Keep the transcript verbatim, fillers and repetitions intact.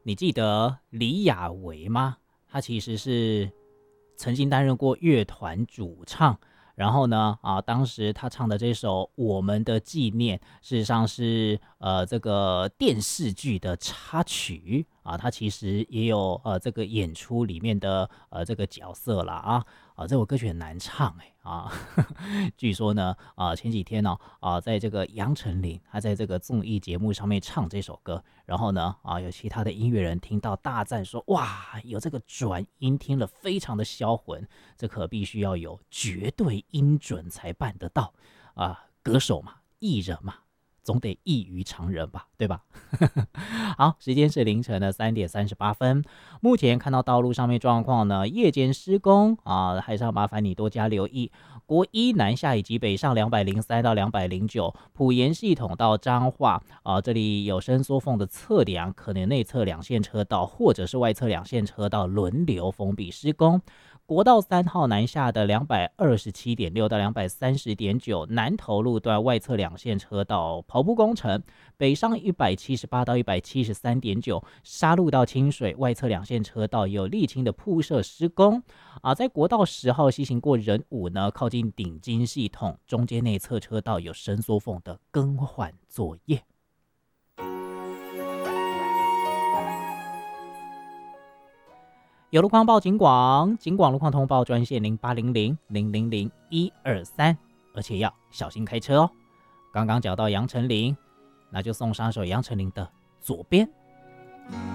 你记得李亚维吗？他其实是曾经担任过乐团主唱，然后呢，啊，当时他唱的这首《我们的纪念》，事实上是呃这个电视剧的插曲啊，他其实也有呃这个演出里面的呃这个角色啦啊啊，这首歌曲很难唱哎啊，据说呢啊前几天呢啊在这个杨丞琳他在这个综艺节目上面唱这首歌，然后呢啊有其他的音乐人听到大赞说哇有这个转音听了非常的销魂，这可必须要有绝对音准才办得到啊！歌手嘛，艺人嘛，总得异于常人吧，对吧？好，时间是凌晨的三点三十八分。目前看到道路上面状况呢，夜间施工啊，还是要麻烦你多加留意。国一南下以及北上两百零三到两百零九，埔盐系统到彰化啊，这里有伸缩缝的测量，可能内侧两线车道或者是外侧两线车道轮流封闭施工。国道三号南下的两百二十七点六到两百三十点九，南投路段外侧两线车道刨铺工程，北上一百七十八到一百七十三点九，沙鹿到清水外侧两线车道有沥青的铺设施工啊，在国道十号西行过仁武呢，靠近顶金系统中间内侧车道有伸缩缝的更换作业。有路况报警广，警广路况通报专线零八零零零零零一二三，而且要小心开车哦。刚刚讲到杨丞琳，那就送上首杨丞琳的《左边》。